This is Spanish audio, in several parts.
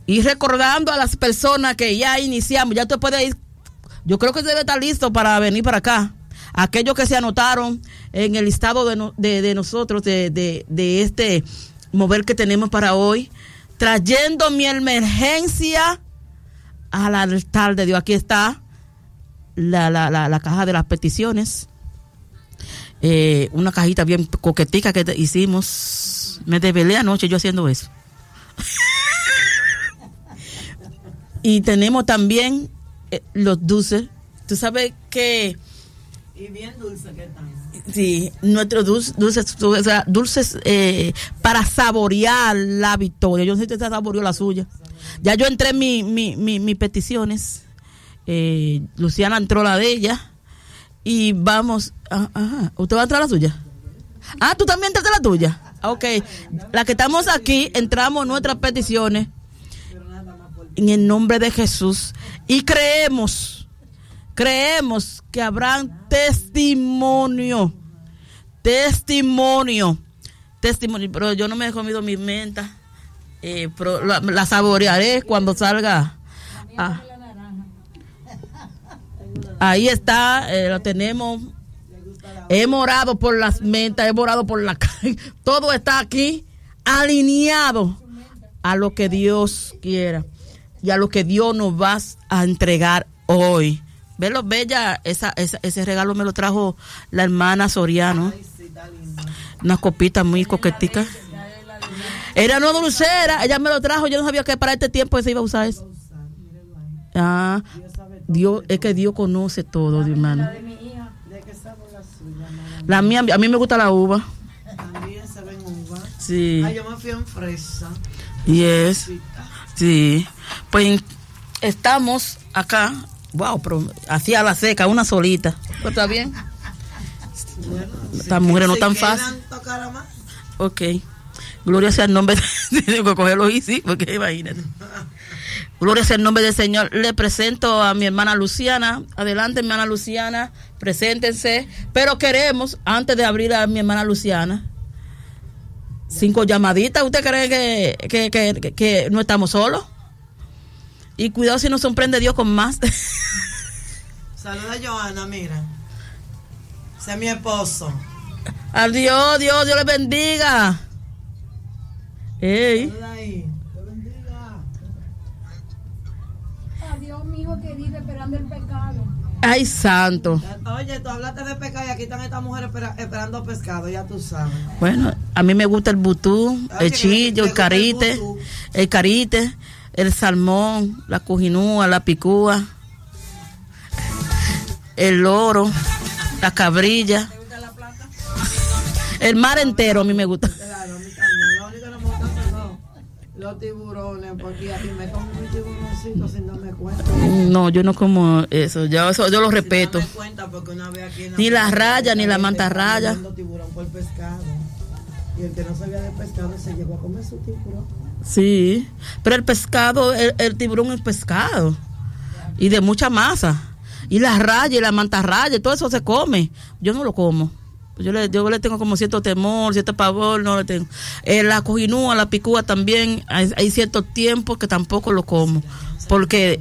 Y recordando a las personas que ya iniciamos, ya usted puede ir, yo creo que debe estar listo para venir para acá. Aquellos que se anotaron en el listado de nosotros, de este mover que tenemos para hoy, trayendo mi emergencia al altar de Dios. Aquí está la caja de las peticiones. Una cajita bien coquetica que hicimos. Me desvelé anoche yo haciendo eso. Y tenemos también los dulces. Tú sabes que... Y bien dulce que están. Sí, nuestros dulces para saborear la victoria. Yo no sé si usted saboreó la suya. Ya yo entré en mis peticiones. Luciana entró la de ella. Y vamos... ¿Usted va a entrar a la suya? ¿Tú también entraste a la tuya? Ok. La que estamos aquí, entramos en nuestras peticiones. En el nombre de Jesús. Y creemos que habrán testimonio, pero yo no me he comido mis mentas, pero la saborearé cuando salga. Ahí está, lo tenemos. Hemos orado por las mentas, hemos orado por la carne, todo está aquí alineado a lo que Dios quiera y a lo que Dios nos va a entregar hoy. Ve lo bella, ese regalo me lo trajo la hermana Soriano. Ay, sí, está lindo. Una copita muy coquetica. Era no dulcera, ella me lo trajo, yo no sabía que para este tiempo se iba a usar eso. Dios, es que Dios conoce todo, hermano. La mía, a mí me gusta la uva. También se ven uva. Sí. Yo me fui en fresa. Yes. Sí. Pues estamos acá. Wow, pero hacía la seca, una solita. ¿Pero está bien? Bueno, estas mujeres no tan fácil. Ok. Gloria sea el nombre tengo que cogerlo y sí, porque imagínate. Gloria sea el nombre del Señor. Le presento a mi hermana Luciana. Adelante, hermana Luciana. Preséntense. Pero queremos, antes de abrir a mi hermana Luciana, 5 llamaditas. ¿Usted cree que no estamos solos? Y cuidado si nos sorprende Dios con más. Saluda a Joana, mira. Ese es mi esposo. Adiós, Dios le bendiga. Ey. Saluda ahí. Dios bendiga. Adiós, mi hijo querido, esperando el pecado. Ay, santo. Oye, tú hablaste de pescado y aquí están estas mujeres esperando pescado, ya tú sabes. Bueno, a mí me gusta el butú, el chillo, el carite, el salmón, la cojinúa, la picúa, el loro, la cabrilla. ¿Te gusta la plata? El mar entero a mí me gusta. Claro, a mí también. Lo único que no me gusta son los tiburones, porque aquí me como un tiburoncito sin darme cuenta. No, yo no como eso, yo lo respeto. Sin darme cuenta porque una vez aquí en Ni la raya, ni la mantarraya. Tiburón por pescado. Y el que no sabía de pescado se llegó a comer su tiburón. Sí, pero el pescado, el tiburón es pescado y de mucha masa. Y la raya y la mantarraya, todo eso se come. Yo no lo como. Yo le tengo como cierto temor, cierto pavor, no le tengo. La cojinúa, la picúa también, hay ciertos tiempos que tampoco lo como. Porque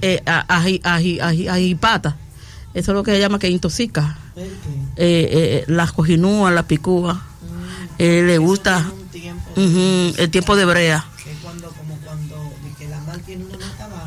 agipata, eso es lo que se llama que intoxica. La cojinúa, la picúa, le gusta el tiempo de brea. Que la mar tiene una nota baja.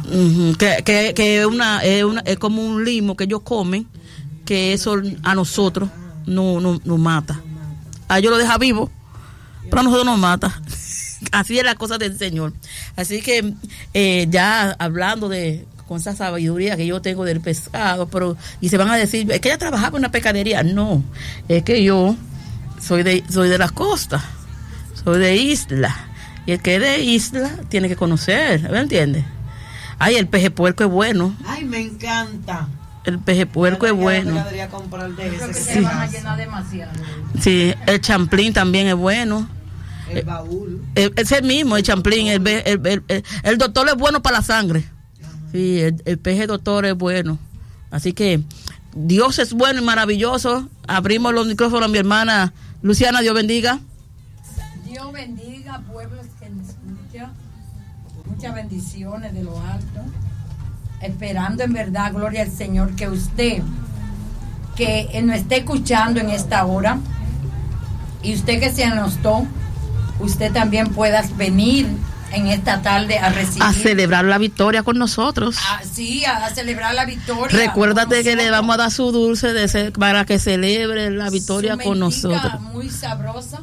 Que es como un limo que ellos comen, que eso a nosotros no mata. A ellos lo deja vivo, pero a nosotros nos mata. Así es la cosa del Señor. Así que ya hablando con esa sabiduría que yo tengo del pescado, y se van a decir, es que ella trabajaba en una pescadería. No, es que yo soy de las costas, soy de isla. Y el que es de isla tiene que conocer, ¿me entiendes? Ay, el peje puerco es bueno. Ay, me encanta. El peje puerco es bueno. Debería comprar de ese. Creo que se van a llenar demasiado. Sí, el champlín también es bueno. El baúl. Es el mismo, el champlín. El doctor es bueno para la sangre. Sí, el peje doctor es bueno. Así que Dios es bueno y maravilloso. Abrimos los micrófonos a mi hermana Luciana, Dios bendiga. Dios bendiga, pueblos que nos escuchan. Muchas bendiciones de lo alto. Esperando en verdad, gloria al Señor, que usted que nos esté escuchando en esta hora y usted que se anotó, usted también pueda venir en esta tarde a recibir. A celebrar la victoria con nosotros. Sí, a celebrar la victoria. Recuérdate que le vamos a dar su dulce para que celebre la victoria con nosotros. Muy sabrosa.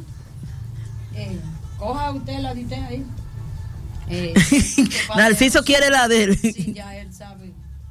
Coja usted la de usted ahí. Narciso quiere la de él. Sí, ya él sabe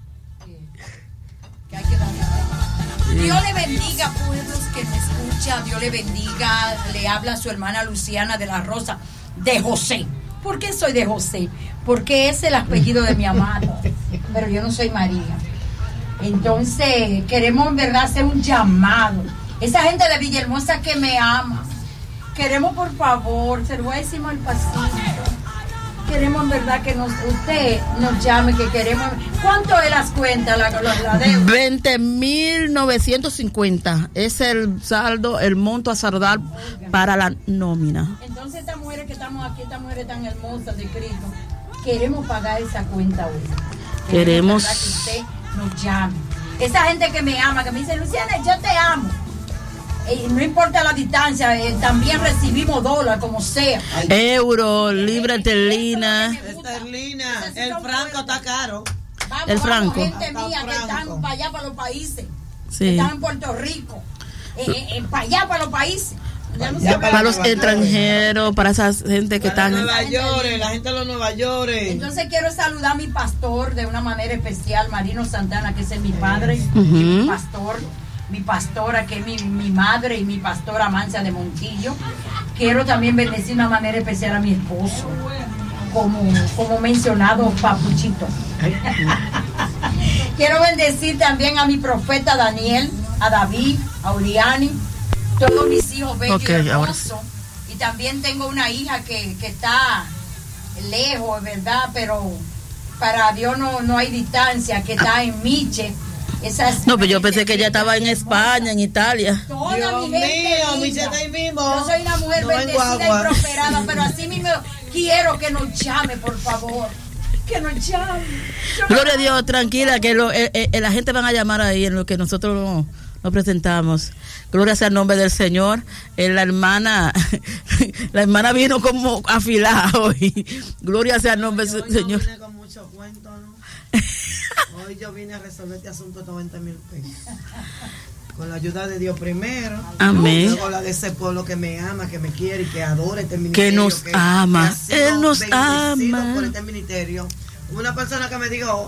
que hay que darle. Dios le bendiga, pueblos que me escucha. Dios le bendiga. Le habla su hermana Luciana de la Rosa de José. ¿Por qué soy de José? Porque es el apellido de mi amado. Pero yo no soy María. Entonces, queremos en verdad hacer un llamado. Esa gente de Villahermosa que me ama. Queremos, por favor, se lo voy a decir al pasito. Queremos en verdad que usted nos llame, que queremos. ¿Cuánto es las cuentas, la deuda? 20.950 es el saldo, el monto a saldar para la nómina. Entonces estas mujeres que estamos aquí, estas mujeres tan hermosas de Cristo, queremos pagar esa cuenta hoy. Queremos que usted nos llame. Esa gente que me ama, que me dice, Luciana, yo te amo. No importa la distancia, también recibimos dólar, como sea. Euro, libra esterlina. El franco está caro. Vamos, el franco. Gente mía que están para allá, para los países. Sí. Que están en Puerto Rico. Para allá, para los países. Para los extranjeros, para esa gente que están en Nueva York, la gente de los Nueva York. Entonces quiero saludar a mi pastor de una manera especial, Marino Santana, que es mi padre, Uh-huh. mi pastora, que es mi madre, y mi pastora Mancia de Montillo. Quiero también bendecir de una manera especial a mi esposo, como mencionado, Papuchito. Quiero bendecir también a mi profeta Daniel, a David, a Uriani, todos mis hijos bellos y hermosos. Y también tengo una hija que está lejos, ¿verdad? Pero para Dios no hay distancia, que está en Miche. No, pero yo pensé que ella estaba en España, en Italia. Toda Dios mi gente mío, linda. ahí mismo. Yo soy una mujer bendecida y prosperada, pero así mismo quiero que nos llame, por favor. Que nos llame. Gloria a Dios, tranquila, que la gente van a llamar ahí en lo que nosotros nos presentamos. Gloria sea el nombre del Señor. La hermana vino como afilada hoy. Gloria sea el nombre del Señor. Vine con mucho cuento, ¿no? Hoy yo vine a resolver este asunto de 90,000 pesos. Con la ayuda de Dios primero. Amén. Luego la de ese pueblo que me ama, que me quiere y que adora este ministerio. Que nos ama. Él nos bendecido ama. por este ministerio. Una persona que me dijo,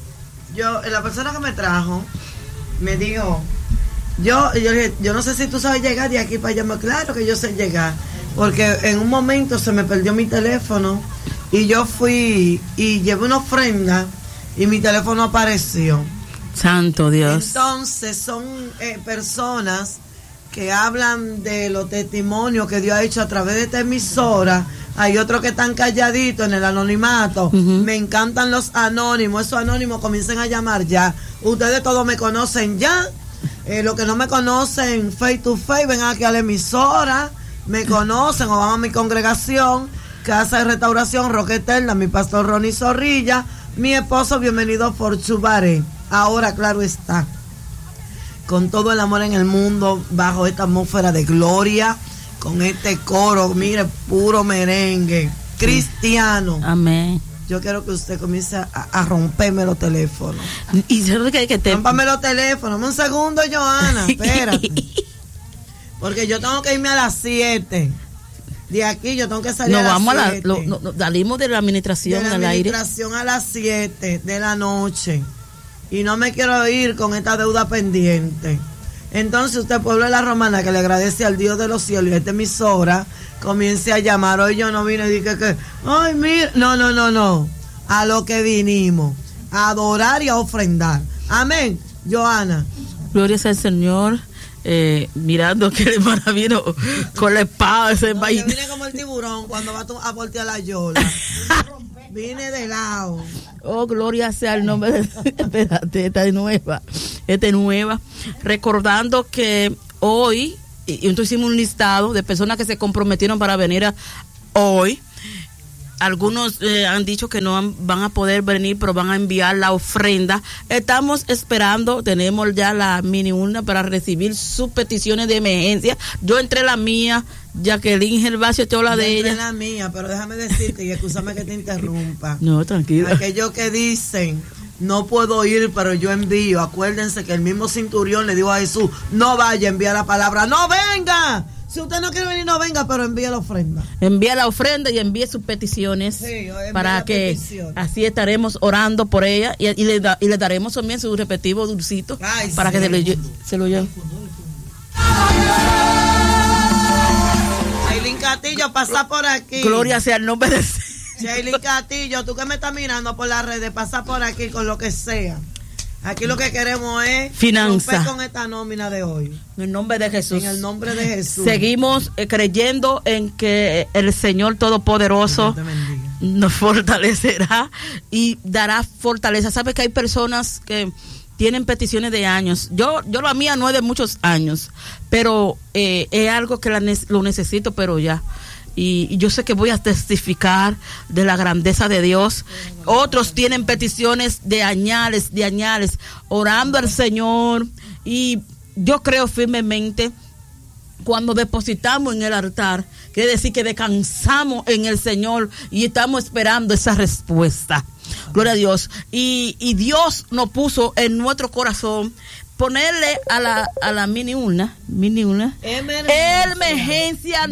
la persona que me trajo, me dijo, yo no sé si tú sabes llegar de aquí para allá. Claro que yo sé llegar. Porque en un momento se me perdió mi teléfono y yo fui y llevé una ofrenda y mi teléfono apareció. Santo Dios. Entonces son personas que hablan de los testimonios que Dios ha hecho a través de esta emisora. Hay otros que están calladitos en el anonimato. Uh-huh. Me encantan los anónimos. Esos anónimos comiencen a llamar ya. Ustedes todos me conocen ya. Los que no me conocen face to face, ven aquí a la emisora. Me conocen o van a mi congregación, Casa de Restauración Roca Eterna, mi pastor Ronnie Zorrilla, mi esposo, bienvenido por Chubaré. Ahora, claro está, con todo el amor en el mundo, bajo esta atmósfera de gloria, con este coro, mire, puro merengue, cristiano. Amén. Yo quiero que usted comience a romperme los teléfonos. Y yo creo que Rómpame los teléfonos. Dame un segundo, Johanna, espérate. Porque yo tengo que irme a las 7. De aquí yo tengo que salir a las 7. Salimos de la administración al aire. De la administración a las 7 de la noche. Y no me quiero ir con esta deuda pendiente. Entonces usted, pueblo de la Romana, que le agradece al Dios de los cielos y a esta emisora, comience a llamar. Hoy yo no vine y dije que, ay, mira, no. A lo que vinimos, a adorar y a ofrendar. Amén, Johanna. Gloria sea al Señor. Mirando que el hermana vino con la espada ese yo vine como el tiburón cuando va a voltear la yola. Vine de lado. Oh, gloria sea el nombre de espérate, esta es nueva. Recordando que hoy, y entonces hicimos un listado de personas que se comprometieron para venir hoy algunos han dicho que no van a poder venir, pero van a enviar la ofrenda. Estamos esperando, tenemos ya la mini urna para recibir sus peticiones de emergencia. Yo entré la mía, Jacqueline Gervasio, te habla de ella. Entré la mía, pero déjame decirte, y escúchame que te interrumpa. No, tranquila. Aquellos que dicen, no puedo ir, pero yo envío. Acuérdense que el mismo centurión le dijo a Jesús, no vaya, envía la palabra, no venga. Si usted no quiere venir, no venga, pero envíe la ofrenda. Envía la ofrenda y envíe sus peticiones, para que así estaremos orando por ella y le daremos también su respectivo dulcito. Ay, para sí, que se lo lleve. Shailin Castillo, pasa por aquí. Gloria sea el nombre de Shailin Castillo, tú que me estás mirando por las redes, pasa por aquí con lo que sea. Aquí lo que queremos es finanza romper con esta nómina de hoy. En el nombre de Jesús. En el nombre de Jesús. Seguimos creyendo en que el Señor Todopoderoso nos fortalecerá y dará fortaleza. Sabes que hay personas que tienen peticiones de años. Yo la mía no es de muchos años, pero es algo que lo necesito, pero ya. Y yo sé que voy a testificar de la grandeza de Dios. Otros tienen peticiones de añales, orando al Señor. Y yo creo firmemente, cuando depositamos en el altar, quiere decir que descansamos en el Señor y estamos esperando esa respuesta. Gloria a Dios. Y Dios nos puso en nuestro corazón ponerle a la mini urna emergencia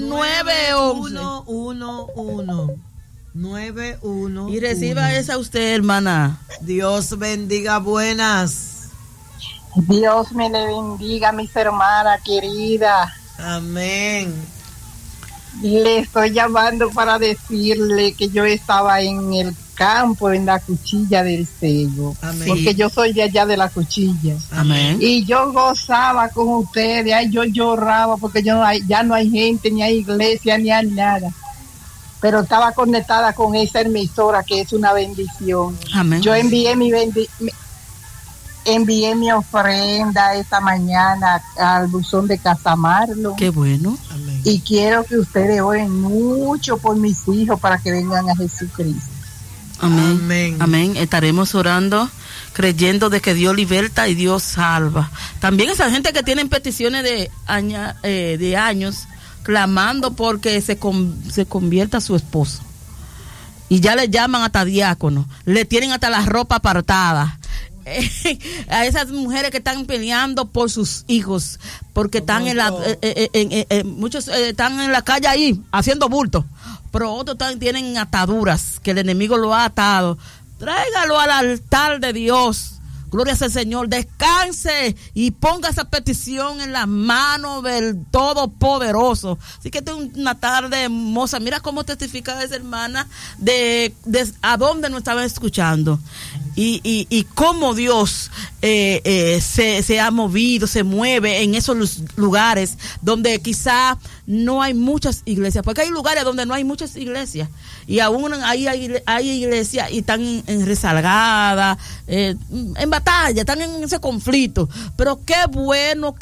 911 y reciba esa usted, hermana. Dios bendiga, buenas. Dios me le bendiga, mis hermanas queridas. Amén. Le estoy llamando para decirle que yo estaba en el campo, en la cuchilla del Cego. Amén. Porque yo soy de allá de la cuchilla. Amén. Y yo gozaba con ustedes, ay, yo lloraba porque ya no hay gente, ni hay iglesia, ni hay nada. Pero estaba conectada con esa emisora que es una bendición. Amén. Yo envié mi ofrenda esta mañana al buzón de Casamarlo. Qué bueno. Amén. Y quiero que ustedes oren mucho por mis hijos para que vengan a Jesucristo. Amén. Amén. Amén. Estaremos orando, creyendo de que Dios liberta y Dios salva. También esa gente que tienen peticiones de años, clamando porque se convierta su esposo. Y ya le llaman hasta diácono, le tienen hasta la ropa apartada. A esas mujeres que están peleando por sus hijos, porque están muchos están en la calle ahí haciendo bulto, pero otros tienen ataduras que el enemigo lo ha atado. Tráigalo al altar de Dios. Gloria al Señor, descanse y ponga esa petición en las manos del Todopoderoso. Así que esta es una tarde hermosa. Mira cómo testifica esa hermana de a dónde nos estaba escuchando y cómo Dios se ha movido, se mueve en esos lugares donde quizá no hay muchas iglesias, porque hay lugares donde no hay muchas iglesias y aún hay iglesias y están en rezagada, en batalla, están en ese conflicto. Pero qué bueno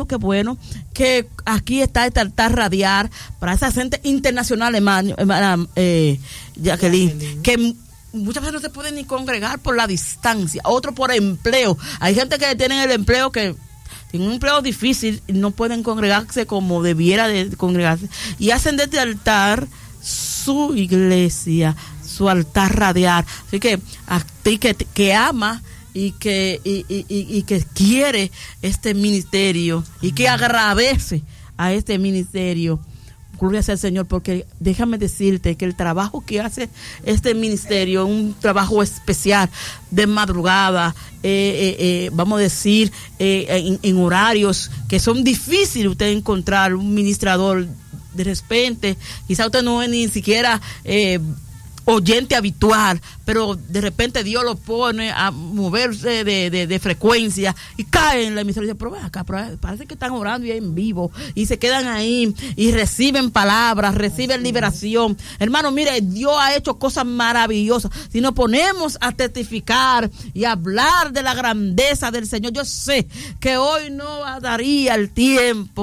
que aquí está este altar radial para esa gente internacional, hermana Jacqueline, que muchas veces no se pueden ni congregar por la distancia, otros por empleo. Hay gente que tienen el empleo que tienen un empleo difícil y no pueden congregarse como debiera de congregarse, y hacen de este altar su iglesia, su altar radial. Así que a ti que ama y que quiere este ministerio y que agradece a este ministerio, gloria sea al Señor, porque déjame decirte que el trabajo que hace este ministerio es un trabajo especial, de madrugada, vamos a decir, en horarios que son difíciles usted encontrar un ministrador. De repente, quizá usted no es ni siquiera oyente habitual, pero de repente Dios lo pone a moverse de frecuencia y cae en la emisora y dice, pero acá, parece que están orando y en vivo, y se quedan ahí y reciben palabras, reciben liberación. Hermano, mire, Dios ha hecho cosas maravillosas. Si nos ponemos a testificar y hablar de la grandeza del Señor, yo sé que hoy no daría el tiempo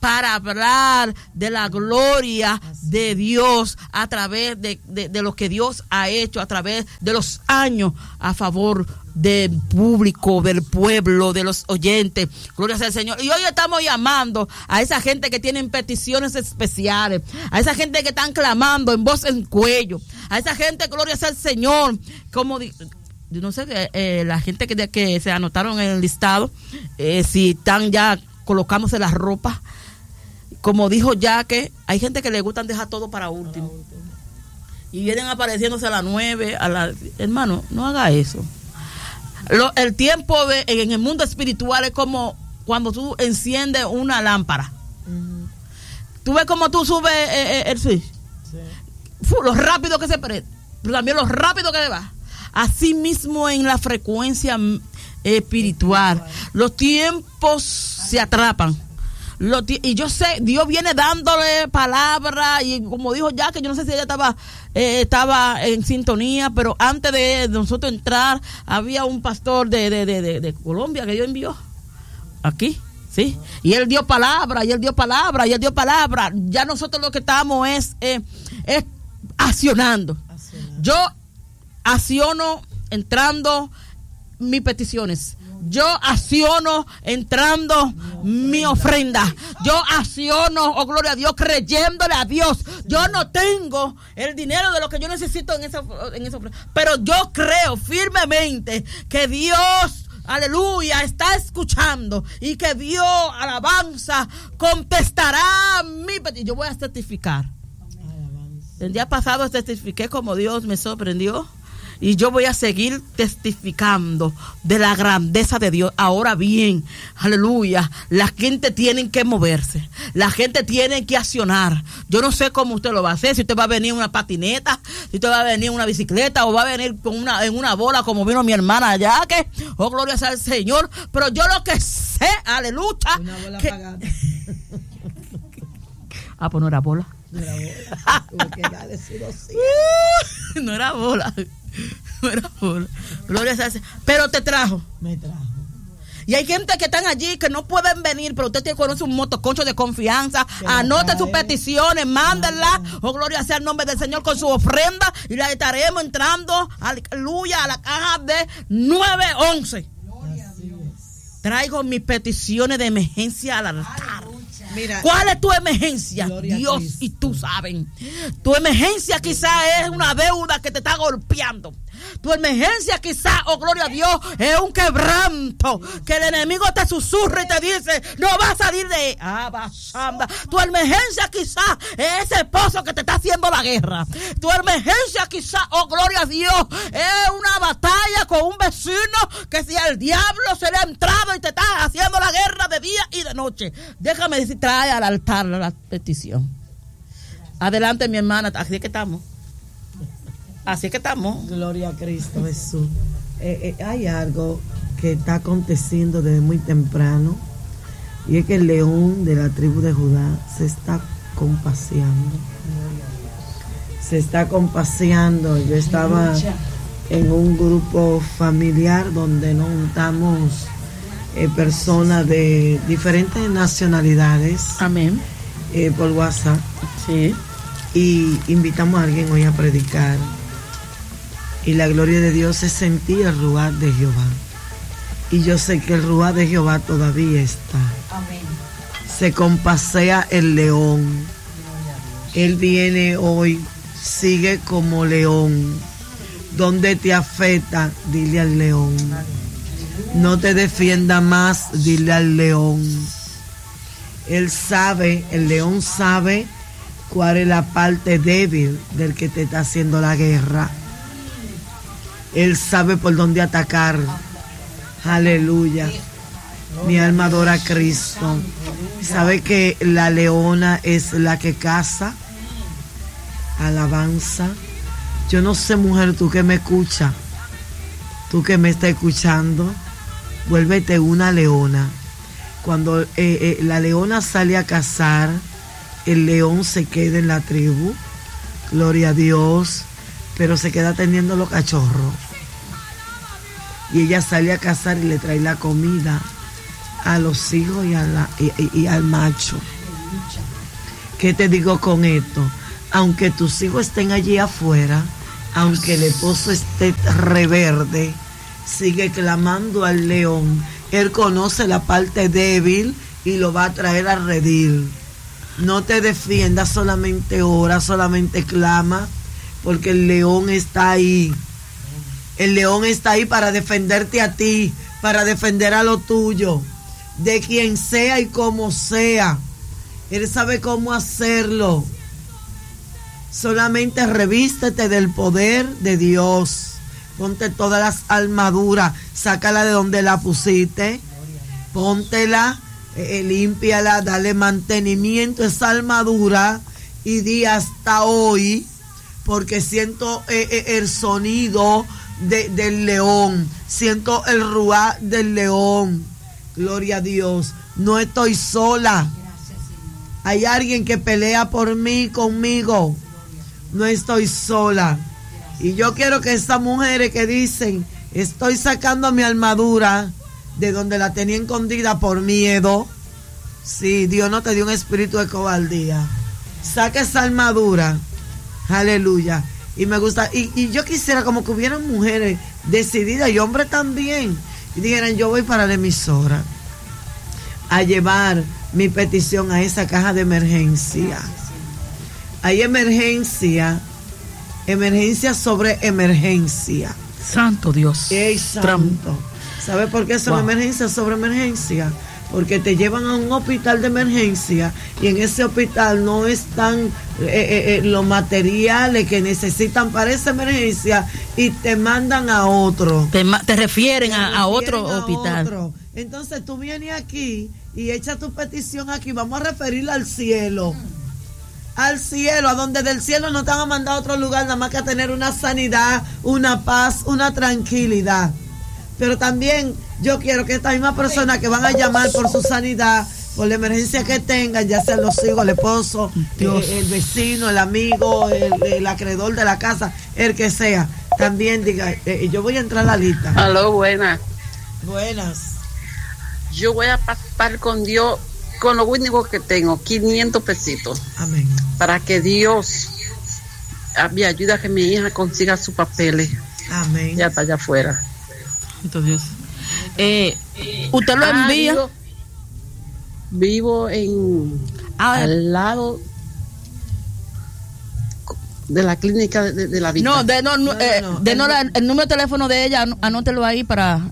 para hablar de la gloria de Dios a través de lo que Dios ha hecho a través de los años a favor del público, del pueblo, de los oyentes. Gloria sea al Señor. Y hoy estamos llamando a esa gente que tienen peticiones especiales, a esa gente que están clamando en voz en cuello, a esa gente, gloria sea al Señor, como no sé, la gente que se anotaron en el listado, si están ya colocándose las ropas, como dijo ya que hay gente que le gustan dejar todo para último. Y vienen apareciéndose a las 9, hermano, no haga eso. El tiempo en el mundo espiritual es como cuando tú enciendes una lámpara. Tú ves como tú subes el switch. Sí. Lo rápido que se prende, pero también lo rápido que se va. Así mismo en la frecuencia espiritual. Los tiempos se atrapan. Y yo sé, Dios viene dándole palabra, y como dijo ya, que yo no sé si ella estaba en sintonía, pero antes de nosotros entrar, había un pastor de Colombia que Dios envió aquí, ¿sí? Y él dio palabra, Ya nosotros lo que estamos es accionando. Yo acciono entrando mis peticiones. Yo acciono entrando mi ofrenda. Yo acciono, oh gloria a Dios, creyéndole a Dios. Yo no tengo el dinero de lo que yo necesito en esa ofrenda, pero yo creo firmemente que Dios, aleluya, está escuchando y que Dios, alabanza, contestará mi petición. Yo voy a certificar. El día pasado testifiqué como Dios me sorprendió. Y yo voy a seguir testificando de la grandeza de Dios. Ahora bien, aleluya, la gente tiene que moverse. La gente tiene que accionar. Yo no sé cómo usted lo va a hacer. Si usted va a venir en una patineta, si usted va a venir en una bicicleta, o va a venir en una bola como vino mi hermana allá, que, oh, gloria sea al Señor. Pero yo lo que sé, aleluya. Una bola que... pagada. Pues no era bola. No era bola. Tuve que darle su dosis. No era bola. Gloria a Dios. Pero te trajo. Me trajo. Y hay gente que están allí que no pueden venir, pero usted conoce un motoconcho de confianza. Anote sus peticiones, mándenlas. Oh, gloria sea el nombre del Señor, con su ofrenda. Y la estaremos entrando, aleluya, a la caja de 911. Traigo mis peticiones de emergencia al altar. Mira, ¿cuál es tu emergencia? Dios y tú saben. Tu emergencia quizás es una deuda que te está golpeando. Tu emergencia quizás, oh gloria a Dios, es un quebranto que el enemigo te susurra y te dice, no va a salir de basanda. Tu emergencia quizás es ese esposo que te está haciendo la guerra. Tu emergencia quizás, oh gloria a Dios, es una batalla con un vecino que si el diablo se le ha entrado y te está haciendo la guerra de día y de noche. Déjame decir, trae al altar la petición. Adelante, mi hermana, así es que estamos. Así que estamos. Gloria a Cristo Jesús. Hay algo que está aconteciendo desde muy temprano, y es que el león de la tribu de Judá se está compaseando. Yo estaba en un grupo familiar donde nos juntamos personas de diferentes nacionalidades. Amén. Por WhatsApp. Sí. Y invitamos a alguien hoy a predicar. Y la gloria de Dios se sentía el ruaj de Jehová. Y yo sé que el ruaj de Jehová todavía está. Amén. Se compasea el león. Él viene hoy, sigue como león. Donde te afecta, dile al león. No te defienda más, dile al león. Él sabe, el león sabe cuál es la parte débil del que te está haciendo la guerra. Él sabe por dónde atacar. Aleluya. Mi alma adora a Cristo. Sabe que la leona es la que caza. Alabanza. Yo no sé, mujer, tú que me escuchas, tú que me estás escuchando, vuélvete una leona. Cuando la leona sale a cazar, el león se queda en la tribu, gloria a Dios, pero se queda atendiendo los cachorros. Y ella sale a cazar y le trae la comida a los hijos y al macho. ¿Qué te digo con esto? Aunque tus hijos estén allí afuera, aunque el esposo esté reverde, sigue clamando al león. Él conoce la parte débil y lo va a traer a redil. No te defiendas, solamente ora, solamente clama, porque el león está ahí. El león está ahí para defenderte a ti, para defender a lo tuyo, de quien sea y como sea. Él sabe cómo hacerlo. Solamente revístete del poder de Dios. Ponte todas las armaduras, sácala de donde la pusiste, póntela, límpiala, dale mantenimiento a esa armadura y di hasta hoy, porque siento el sonido del león, siento el ruá del león. Gloria a Dios, no estoy sola. Hay alguien que pelea por mí, conmigo. No estoy sola. Y yo quiero que estas mujeres que dicen, estoy sacando mi armadura de donde la tenía escondida por miedo. Sí, Dios no te dio un espíritu de cobardía. Saca esa armadura. Aleluya. Y me gusta, y yo quisiera como que hubieran mujeres decididas y hombres también. Y dijeran, yo voy para la emisora a llevar mi petición a esa caja de emergencia. Hay emergencia sobre emergencia. Santo Dios. ¡Ey, santo! ¿Sabe por qué son emergencias sobre emergencia? Porque te llevan a un hospital de emergencia y en ese hospital no están los materiales que necesitan para esa emergencia y te mandan a otro. Te refieren a otro hospital. Otro. Entonces tú vienes aquí y echas tu petición aquí. Vamos a referirla al cielo. Al cielo, a donde del cielo no te van a mandar a otro lugar, nada más que a tener una sanidad, una paz, una tranquilidad. Pero también yo quiero que estas mismas personas que van a llamar por su sanidad, por la emergencia que tengan, ya sean los hijos, el esposo, el vecino, el amigo, el acreedor de la casa, el que sea, también diga, yo voy a entrar a la lista. Aló, buenas. Buenas. Yo voy a pasar con Dios con lo único que tengo, 500 pesitos. Amén. Para que Dios me ayude a que mi hija consiga sus papeles. Amén. Ya está allá afuera. Dios. Usted lo envía. Vivo al lado de la clínica de la Vita. El número de teléfono de ella, anótelo ahí para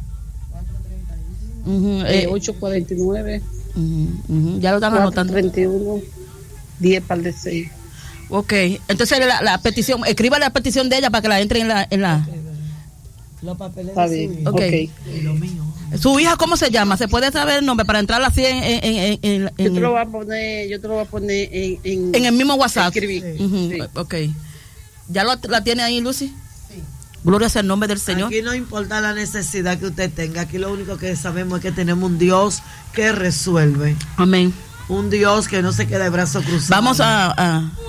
849 ya lo están anotando. 31 10 para el de 6. Ok, entonces la petición, escriba la petición de ella para que la entre en la los papeles. Está bien. Okay. Y lo mío. ¿Su hija cómo se llama? ¿Se puede saber el nombre para entrar así en yo te lo voy a poner en el mismo WhatsApp? Sí. Ok. ¿Ya la tiene ahí, Lucy? Sí. Gloria sea el nombre del Señor. Aquí no importa la necesidad que usted tenga. Aquí lo único que sabemos es que tenemos un Dios que resuelve. Amén. Un Dios que no se queda de brazos cruzados. Vamos a